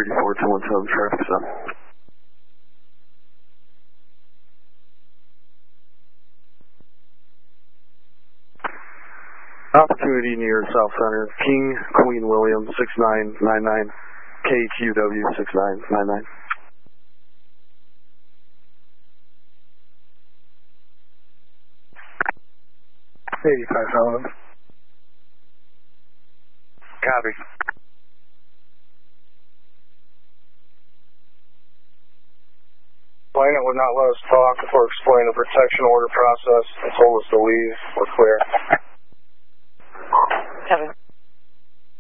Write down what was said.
34217 traffic stop. Opportunity near South Center, King, Queen William, 6999, KQW 6999. $85,000. Copy. Plaintiff would not let us talk before explaining the protection order process and told us to leave. We're clear. Kevin.